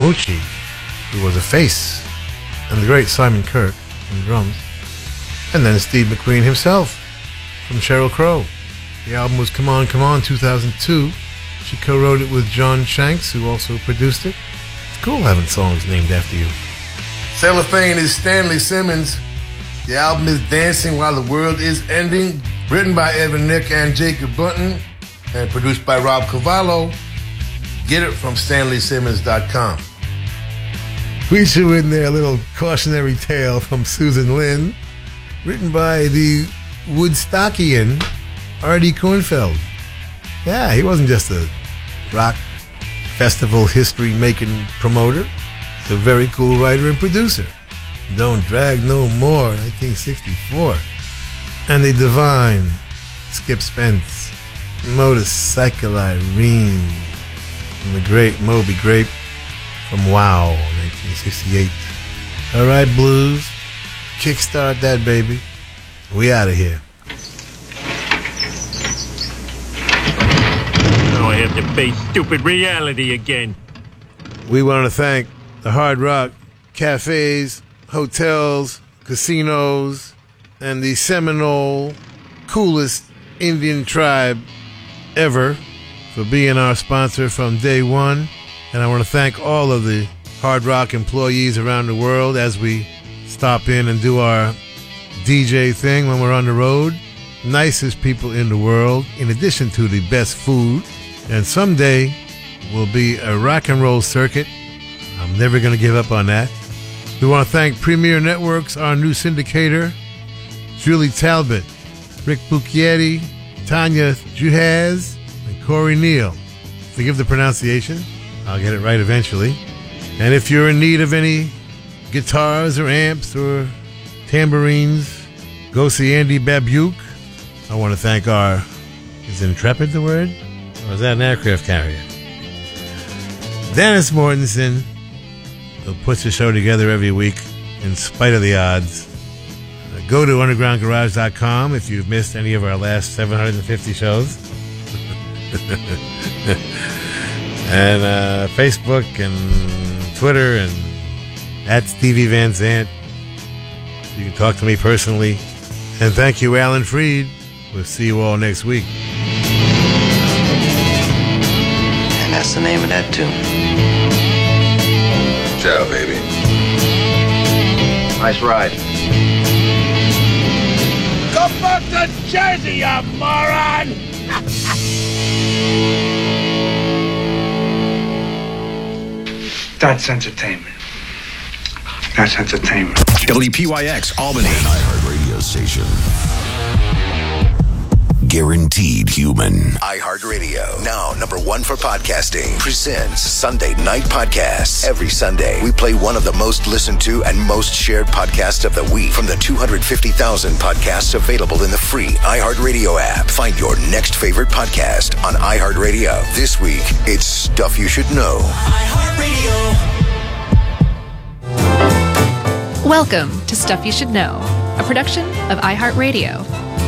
Scaramucci, who was a face, and the great Simon Kirke on drums. And then Steve McQueen himself from Sheryl Crow. The album was Come On, Come On, 2002. She co-wrote it with John Shanks, who also produced it. It's cool having songs named after you. Cellophane is Stanley Simmons. The album is Dancing While the World is Ending, written by Evan Nick and Jacob Bunton, and produced by Rob Cavallo. Get it from StanleySimmons.com. We threw in there a little cautionary tale from Susan Lynn, written by the Woodstockian Artie Kornfeld. Yeah, he wasn't just a rock festival history-making promoter. He's a very cool writer and producer. Don't Drag No More, 1964. And the divine Skip Spence, Motorcycle Irene, and the great Moby Grape from Wow, 1968. All right, Blues, kickstart that baby. We out of here. Now I have to face stupid reality again. We want to thank the Hard Rock cafes, hotels, casinos, and the Seminole coolest Indian tribe ever for being our sponsor from day one. And I want to thank all of the Hard Rock employees around the world as we stop in and do our DJ thing when we're on the road. Nicest people in the world, in addition to the best food. And someday will be a rock and roll circuit. I'm never going to give up on that. We want to thank Premier Networks, our new syndicator, Julie Talbot, Rick Bucchietti, Tanya Juhaz, and Corey Neal. Forgive the pronunciation. I'll get it right eventually. And if you're in need of any guitars or amps or tambourines, go see Andy Babiuk. I want to thank our... Is Intrepid the word? Or is that an aircraft carrier? Dennis Mortensen, who puts the show together every week in spite of the odds. Go to undergroundgarage.com if you've missed any of our last 750 shows. And Facebook and Twitter and at Stevie Van Zandt. You can talk to me personally. And thank you, Alan Freed. We'll see you all next week. And that's the name of that tune. Ciao, baby. Nice ride. Go back to Jersey, you moron! That's entertainment. That's entertainment. WPYX Albany, an iHeartRadio station. Guaranteed human. iHeartRadio, now #1 for podcasting, presents Sunday Night Podcasts. Every Sunday, we play one of the most listened to and most shared podcasts of the week from the 250,000 podcasts available in the free iHeartRadio app. Find your next favorite podcast on iHeartRadio. This week, it's Stuff You Should Know. iHeartRadio. Welcome to Stuff You Should Know, a production of iHeartRadio.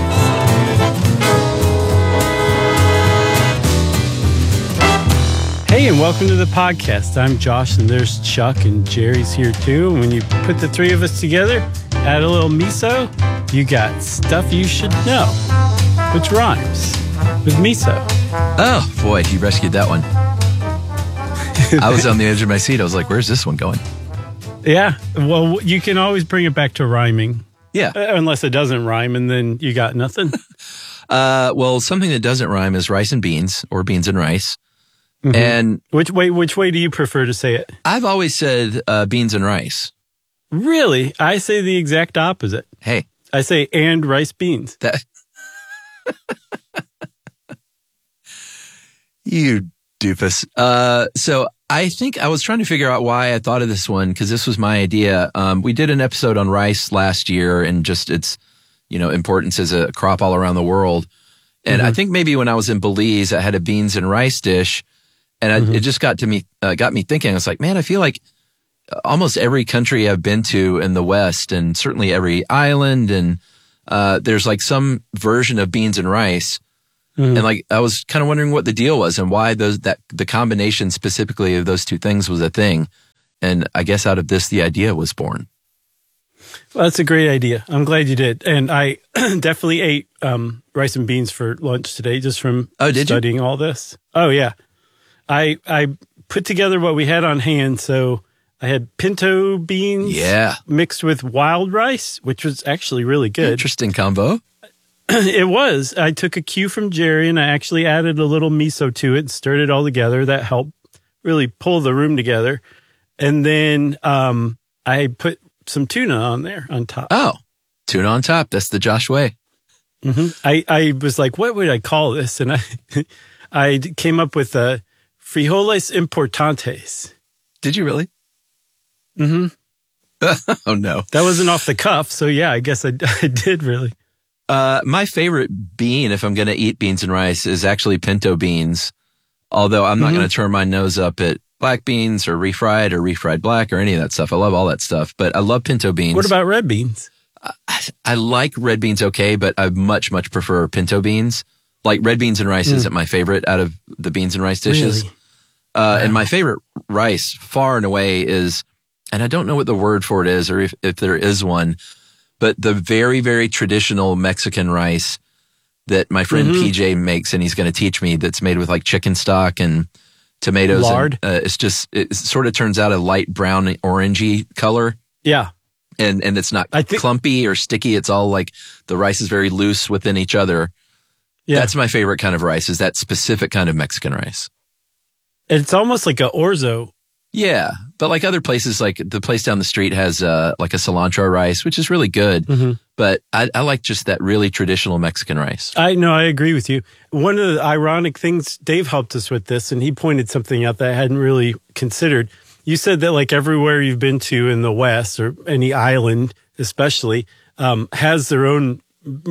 Hey, and welcome to the podcast. I'm Josh, and there's Chuck, and Jerry's here too. And when you put the three of us together, add a little miso, you got Stuff You Should Know, which rhymes with miso. Oh, boy, you rescued that one. I was on the edge of my seat. I was like, where's this one going? Yeah, well, you can always bring it back to rhyming. Yeah. Unless it doesn't rhyme, and then you got nothing. Well, something that doesn't rhyme is rice and beans, or beans and rice. Mm-hmm. And which way do you prefer to say it? I've always said beans and rice. Really? I say the exact opposite. Hey. I say and rice beans. That you doofus. So I think I was trying to figure out why I thought of this one, because this was my idea. We did an episode on rice last year and just its, importance as a crop all around the world. And I think maybe when I was in Belize, I had a beans and rice dish. And it just got me thinking. I was like, man, I feel like almost every country I've been to in the West, and certainly every island, and there's like some version of beans and rice. And like, I was kind of wondering what the deal was and why the combination specifically of those two things was a thing. And I guess out of this, the idea was born. Well, that's a great idea. I'm glad you did. And I definitely ate rice and beans for lunch today just from studying all this. Oh, yeah. I put together what we had on hand. So I had pinto beans mixed with wild rice, which was actually really good. Interesting combo. It was. I took a cue from Jerry and I actually added a little miso to it and stirred it all together. That helped really pull the room together. And then I put some tuna on there on top. Oh, tuna on top. That's the Josh way. Mm-hmm. I was like, what would I call this? And I came up with frijoles importantes. Did you really? Mm-hmm. Oh, no. That wasn't off the cuff. So, yeah, I guess I did really. My favorite bean, if I'm going to eat beans and rice, is actually pinto beans. Although I'm not going to turn my nose up at black beans or refried black or any of that stuff. I love all that stuff, but I love pinto beans. What about red beans? I like red beans okay, but I much prefer pinto beans. Like red beans and rice isn't my favorite out of the beans and rice dishes. Really? And my favorite rice far and away is, and I don't know what the word for it is or if there is one, but the very, very traditional Mexican rice that my friend PJ makes and he's going to teach me, that's made with like chicken stock and tomatoes. Lard. And, it sort of turns out a light brown orangey color. Yeah. And it's not clumpy or sticky. It's all like the rice is very loose within each other. Yeah. That's my favorite kind of rice, is that specific kind of Mexican rice. It's almost like a orzo. Yeah. But like other places, like the place down the street has like a cilantro rice, which is really good. Mm-hmm. But I like just that really traditional Mexican rice. I agree with you. One of the ironic things, Dave helped us with this, and he pointed something out that I hadn't really considered. You said that like everywhere you've been to in the West, or any island especially, has their own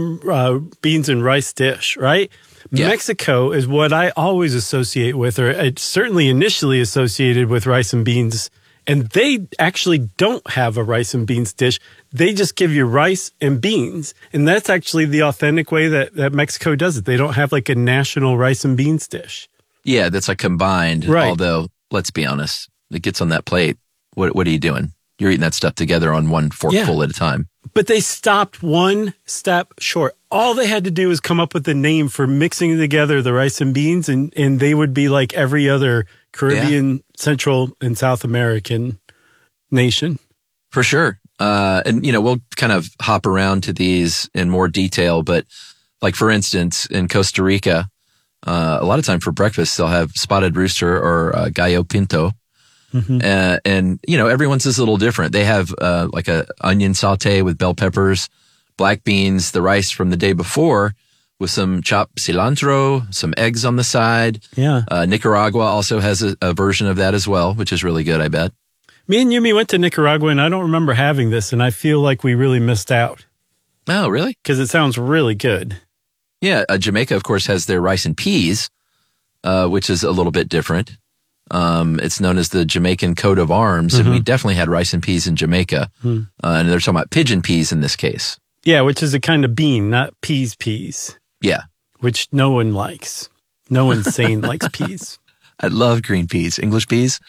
beans and rice dish, right? Yeah. Mexico is what I always associate with, or I certainly initially associated with rice and beans. And they actually don't have a rice and beans dish. They just give you rice and beans. And that's actually the authentic way that Mexico does it. They don't have like a national rice and beans dish. Yeah, that's like combined. Right. Although, let's be honest, it gets on that plate. What are you doing? You're eating that stuff together on one forkful at a time. But they stopped one step short. All they had to do was come up with a name for mixing together the rice and beans, and they would be like every other Caribbean, Central, and South American nation. For sure. And, we'll kind of hop around to these in more detail, but like, for instance, in Costa Rica, a lot of time for breakfast, they'll have spotted rooster or gallo pinto. Mm-hmm. And everyone's is a little different. They have like a onion saute with bell peppers, black beans, the rice from the day before with some chopped cilantro, some eggs on the side. Yeah. Nicaragua also has a version of that as well, which is really good, I bet. Me and Yumi went to Nicaragua, and I don't remember having this, and I feel like we really missed out. Oh, really? Because it sounds really good. Yeah. Jamaica, of course, has their rice and peas, which is a little bit different. It's known as the Jamaican coat of arms, and we definitely had rice and peas in Jamaica. And they're talking about pigeon peas in this case. Yeah, which is a kind of bean, not peas. Yeah. Which no one likes. No one sane likes peas. I love green peas. English peas.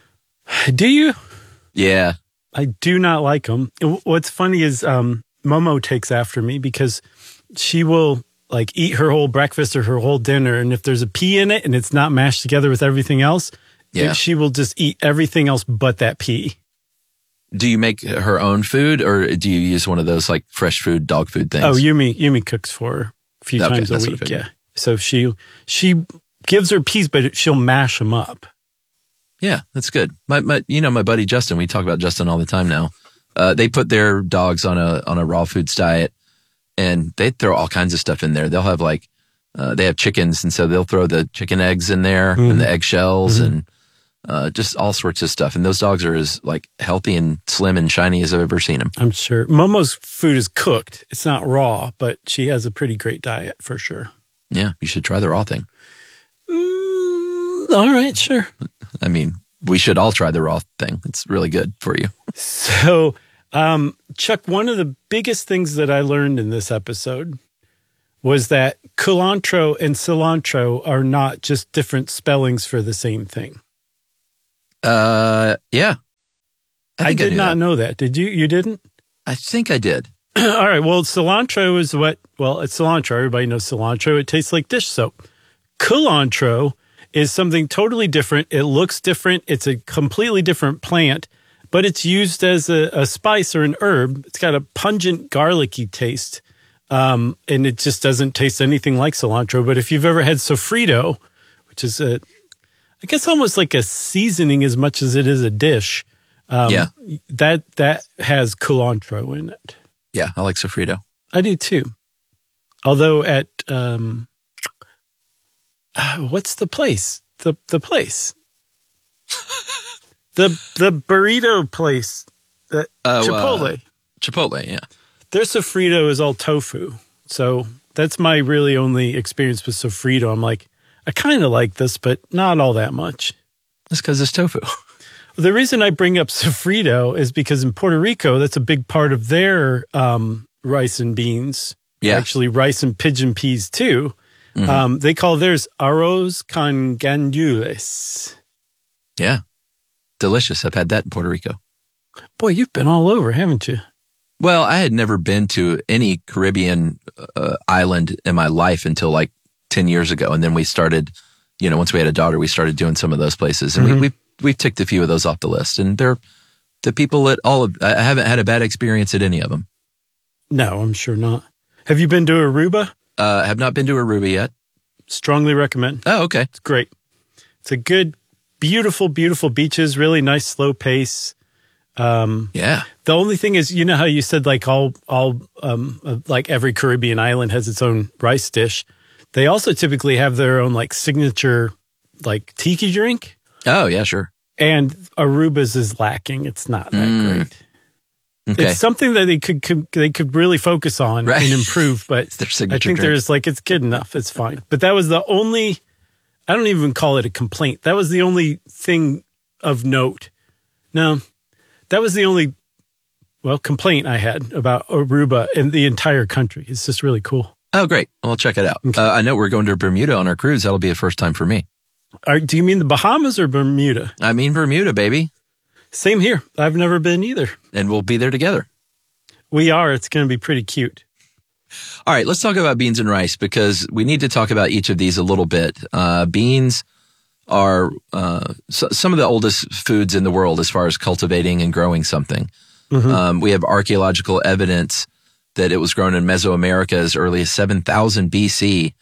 Do you? Yeah. I do not like them. What's funny is Momo takes after me because she will like eat her whole breakfast or her whole dinner, and if there's a pea in it and it's not mashed together with everything else, she will just eat everything else but that pea. Do you make her own food, or do you use one of those like fresh food, dog food things? Oh, Yumi cooks for her a few times a week. Yeah. So she gives her peas, but she'll mash them up. Yeah, that's good. My buddy Justin, we talk about Justin all the time now. They put their dogs on a raw foods diet, and they throw all kinds of stuff in there. They'll have like, they have chickens, and so they'll throw the chicken eggs in there and the eggshells and just all sorts of stuff. And those dogs are as like healthy and slim and shiny as I've ever seen them. I'm sure. Momo's food is cooked. It's not raw, but she has a pretty great diet for sure. Yeah, you should try the raw thing. All right, sure. I mean, we should all try the raw thing. It's really good for you. So, Chuck, one of the biggest things that I learned in this episode was that culantro and cilantro are not just different spellings for the same thing. Yeah. I did knew not that. know that. Did you? You didn't? I think I did. All right. Well, cilantro is it's cilantro. Everybody knows cilantro. It tastes like dish soap. Culantro is something totally different. It looks different. It's a completely different plant, but it's used as a spice or an herb. It's got a pungent, garlicky taste, and it just doesn't taste anything like cilantro. But if you've ever had sofrito, which is I guess almost like a seasoning as much as it is a dish, that has culantro in it. Yeah, I like sofrito. I do too. Although at what's the place? The place. the burrito place. Chipotle. Chipotle, yeah. Their sofrito is all tofu. So that's my really only experience with sofrito. I'm like, I kind of like this, but not all that much. That's because it's tofu. The reason I bring up sofrito is because in Puerto Rico, that's a big part of their rice and beans. Yeah. Actually, rice and pigeon peas, too. Mm-hmm. They call theirs arroz con gandules. Yeah. Delicious. I've had that in Puerto Rico. Boy, you've been all over, haven't you? Well, I had never been to any Caribbean island in my life until like 10 years ago. And then we started, once we had a daughter, we started doing some of those places. And we've ticked a few of those off the list. And they're the people at I haven't had a bad experience at any of them. No, I'm sure not. Have you been to Aruba? Have not been to Aruba yet. Strongly recommend. Oh, okay. It's great. It's a good, beautiful, beautiful beaches, really nice slow pace. Yeah. The only thing is, you know how you said like like every Caribbean island has its own rice dish. They also typically have their own like signature like tiki drink. Oh, yeah, sure. And Aruba's is lacking. It's not that great. Okay. It's something that they could really focus on and improve, but their I think there's like, it's good enough. It's fine. But that was the only, I don't even call it a complaint. That was the only thing of note. No, that was the only, complaint I had about Aruba in the entire country. It's just really cool. Oh, great. Well, I'll check it out. Okay. I know we're going to Bermuda on our cruise. That'll be a first time for me. Do you mean the Bahamas or Bermuda? I mean Bermuda, baby. Same here. I've never been either. And we'll be there together. We are. It's going to be pretty cute. All right, let's talk about beans and rice because we need to talk about each of these a little bit. Beans are some of the oldest foods in the world as far as cultivating and growing something. Mm-hmm. We have archaeological evidence that it was grown in Mesoamerica as early as 7,000 BC.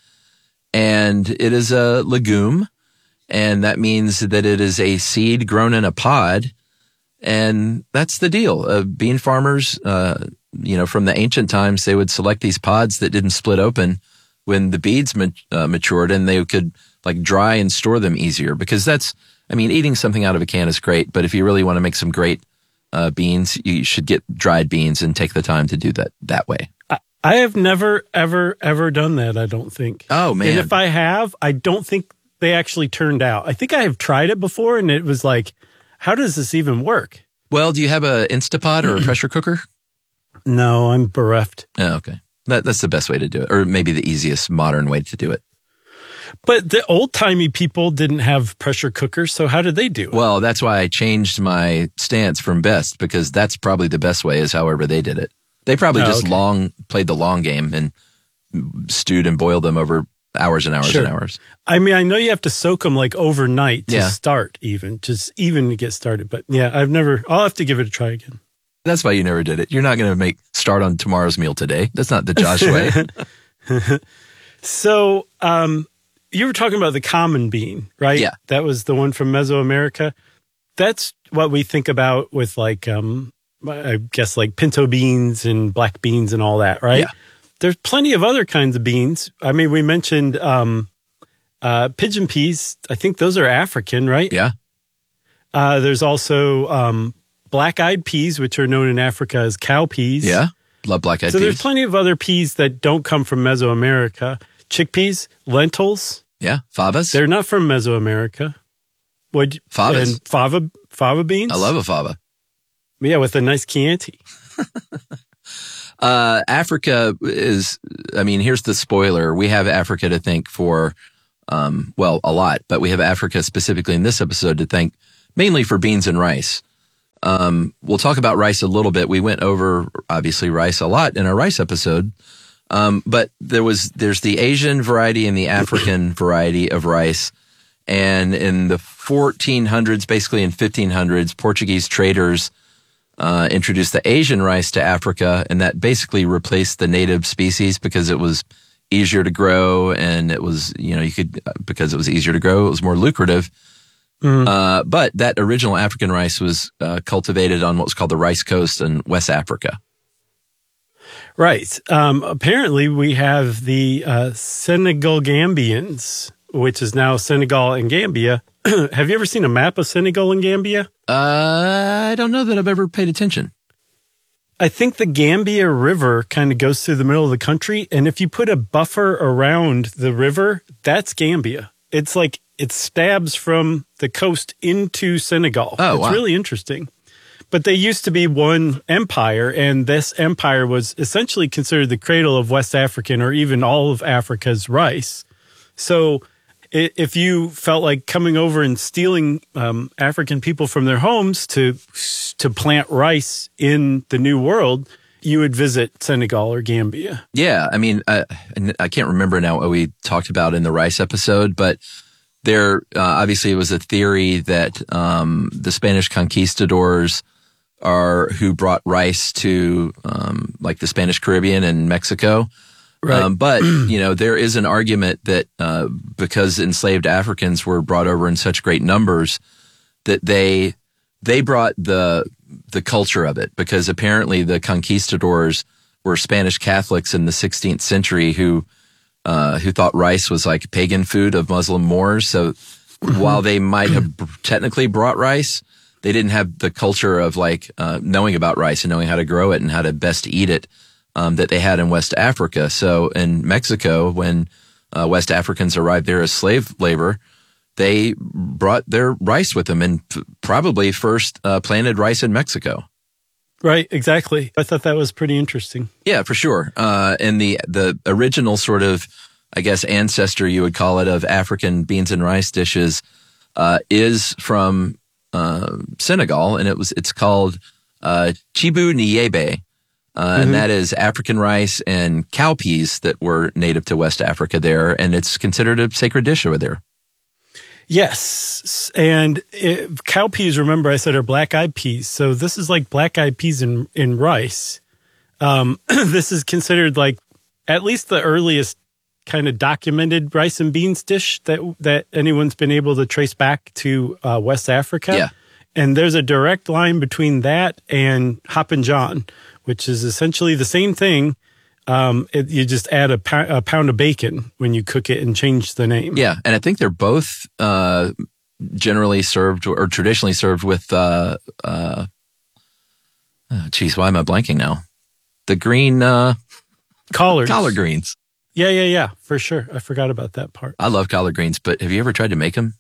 And it is a legume, and that means that it is a seed grown in a pod. And that's the deal. Bean farmers, from the ancient times, they would select these pods that didn't split open when the beads matured, and they could like dry and store them easier because eating something out of a can is great, but if you really want to make some great beans, you should get dried beans and take the time to do that way. I have never, ever, ever done that, I don't think. Oh, man. And if I have, I don't think they actually turned out. I think I have tried it before, and it was like, how does this even work? Well, do you have a Instapot or a pressure cooker? No, I'm bereft. Oh, okay. That's the best way to do it, or maybe the easiest modern way to do it. But the old-timey people didn't have pressure cookers, so how did they do it? Well, that's why I changed my stance from best, because that's probably the best way is however they did it. They probably played the long game and stewed and boiled them over hours and hours and hours. I mean, I know you have to soak them like overnight to start even to get started. But yeah, I'll have to give it a try again. That's why you never did it. You're not going to start on tomorrow's meal today. That's not the Josh way. So, you were talking about the common bean, right? Yeah. That was the one from Mesoamerica. That's what we think about with like, I guess like pinto beans and black beans and all that, right? Yeah. There's plenty of other kinds of beans. I mean, we mentioned pigeon peas. I think those are African, right? Yeah. There's also black-eyed peas, which are known in Africa as cow peas. Yeah. Love black-eyed peas. So there's plenty of other peas that don't come from Mesoamerica. Chickpeas, lentils. Yeah. Fabas. They're not from Mesoamerica. Fabas. And fava beans. I love a fava. Yeah, with a nice Chianti. Africa is, here's the spoiler. We have Africa to thank for, a lot, but we have Africa specifically in this episode to thank mainly for beans and rice. We'll talk about rice a little bit. We went over, obviously, rice a lot in our rice episode. But there's the Asian variety and the African variety of rice. And in the 1400s, basically in 1500s, Portuguese traders introduced the Asian rice to Africa, and that basically replaced the native species because it was easier to grow, and it was, because it was easier to grow, it was more lucrative. But that original African rice was cultivated on what was called the Rice Coast in West Africa. Right. Apparently, we have the Senegal Gambians, which is now Senegal and Gambia. Have you ever seen a map of Senegal and Gambia? I don't know that I've ever paid attention. I think the Gambia River kind of goes through the middle of the country, and if you put a buffer around the river, that's Gambia. It's like it stabs from the coast into Senegal. Oh, it's wow. really interesting. But they used to be one empire, and this empire was essentially considered the cradle of West African or even all of Africa's rice. So if you felt like coming over and stealing African people from their homes to plant rice in the New World, you would visit Senegal or Gambia. Yeah, I mean, I can't remember now what we talked about in the rice episode, but there obviously it was a theory that the Spanish conquistadors who brought rice to like the Spanish Caribbean and Mexico. Right. But, there is an argument that because enslaved Africans were brought over in such great numbers that they brought the culture of it, because apparently the conquistadors were Spanish Catholics in the 16th century who thought rice was like pagan food of Muslim Moors. So while they might have technically brought rice, they didn't have the culture of like knowing about rice and knowing how to grow it and how to best eat it that they had in West Africa. So in Mexico, when West Africans arrived there as slave labor, they brought their rice with them and probably first planted rice in Mexico. Right, exactly. I thought that was pretty interesting. Yeah, for sure. And the original sort of, I guess, ancestor, you would call it, of African beans and rice dishes is from Senegal, and it's called Chibu Niebe. And that is African rice and cowpeas that were native to West Africa there, and it's considered a sacred dish over there. Yes, and cowpeas, remember I said, are black-eyed peas, so this is like black-eyed peas in rice. This is considered like at least the earliest kind of documented rice and beans dish that anyone's been able to trace back to West Africa. Yeah. And there's a direct line between that and Hoppin' John, which is essentially the same thing. You just add a pound of bacon when you cook it and change the name. Yeah, and I think they're both generally served or traditionally served with, why am I blanking now? The green collards. Collard greens. Yeah, for sure. I forgot about that part. I love collard greens, but have you ever tried to make them?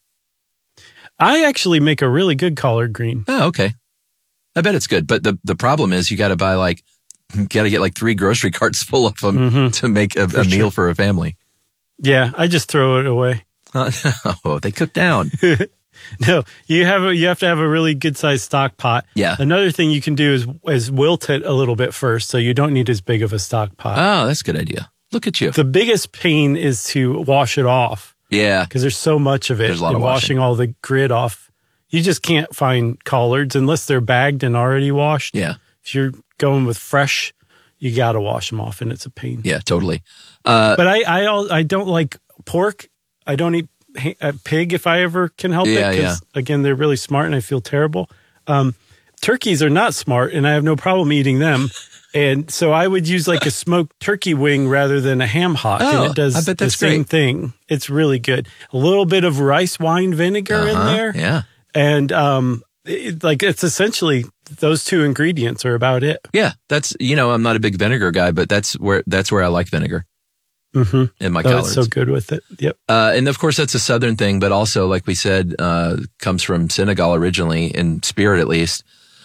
I actually make a really good collard green. Oh, okay. I bet it's good, but the problem is you got to get like 3 grocery carts full of them to make a meal for a family. Yeah, I just throw it away. Oh, they cook down. No, you have to have a really good sized stock pot. Yeah. Another thing you can do is wilt it a little bit first, so you don't need as big of a stock pot. Oh, that's a good idea. Look at you. The biggest pain is to wash it off. Yeah. Because there's so much of it. There's a lot of washing all the grit off. You just can't find collards unless they're bagged and already washed. Yeah. If you're going with fresh, you got to wash them off, and it's a pain. Yeah, totally. But I don't like pork. I don't eat pig if I ever can help it. Because, again, they're really smart, and I feel terrible. Turkeys are not smart, and I have no problem eating them. And so I would use like a smoked turkey wing rather than a ham hock. Oh, and it does I bet that's the same great. thing. It's really good. A little bit of rice wine vinegar in there. Yeah. And it's essentially those 2 ingredients are about it. Yeah. That's, I'm not a big vinegar guy, but that's where I like vinegar in my collards. It's so good with it. Yep. And of course that's a Southern thing, but also, like we said, comes from Senegal originally, in spirit at least.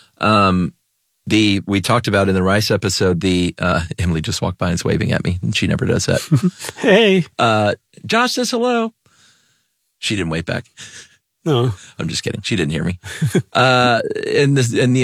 We talked about in the rice episode, Emily just walked by and is waving at me, and she never does that. Hey. Josh says hello. She didn't wave back. No. I'm just kidding. She didn't hear me. And the